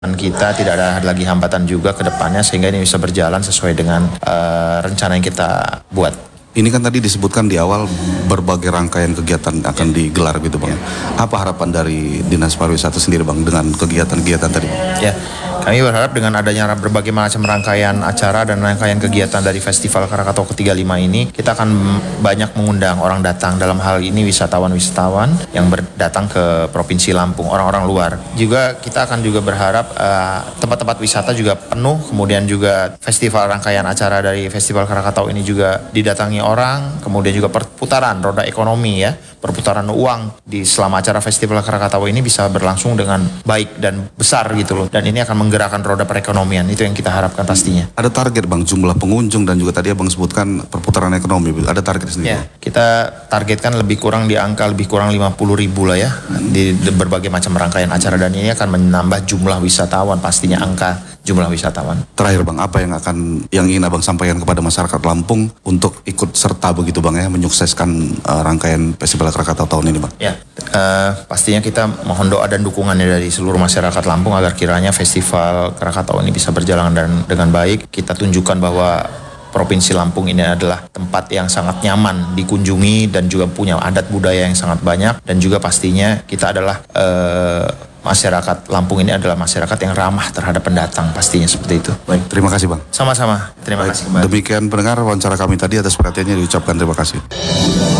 Kita tidak ada lagi hambatan juga ke depannya sehingga ini bisa berjalan sesuai dengan rencana yang kita buat. Ini kan tadi disebutkan di awal berbagai rangkaian kegiatan akan digelar gitu Bang. Apa harapan dari Dinas Pariwisata sendiri Bang dengan kegiatan-kegiatan tadi? Ya, kami berharap dengan adanya berbagai macam rangkaian acara dan rangkaian kegiatan dari Festival Krakatau ke-35 ini, kita akan banyak mengundang orang datang, dalam hal ini wisatawan-wisatawan yang datang ke Provinsi Lampung, orang-orang luar. Juga kita akan juga berharap tempat-tempat wisata juga penuh, kemudian juga festival rangkaian acara dari Festival Krakatau ini juga didatangi orang, kemudian juga perputaran roda ekonomi ya, perputaran uang di selama acara Festival Krakatau ini bisa berlangsung dengan baik dan besar gitu loh. Dan ini akan menggerakkan roda perekonomian, itu yang kita harapkan pastinya. Ada target Bang, jumlah pengunjung dan juga tadi Abang sebutkan perputaran ekonomi, ada target sendiri? Ya, kita targetkan lebih kurang 50.000 lah ya, di berbagai macam rangkaian acara, dan ini akan menambah jumlah wisatawan, pastinya angka jumlah wisatawan. Terakhir Bang, apa yang ingin Abang sampaikan kepada masyarakat Lampung untuk ikut serta begitu Bang ya, menyukseskan rangkaian Festival Krakatau tahun ini Bang? Ya, pastinya kita mohon doa dan dukungannya dari seluruh masyarakat Lampung agar kiranya Festival Krakatau ini bisa berjalan dengan baik. Kita tunjukkan bahwa Provinsi Lampung ini adalah tempat yang sangat nyaman dikunjungi dan juga punya adat budaya yang sangat banyak, dan juga pastinya kita adalah masyarakat Lampung ini adalah masyarakat yang ramah terhadap pendatang, pastinya seperti itu. Baik, terima kasih Bang. Sama-sama, terima kasih. Demikian pendengar wawancara kami tadi, atas perhatiannya diucapkan terima kasih.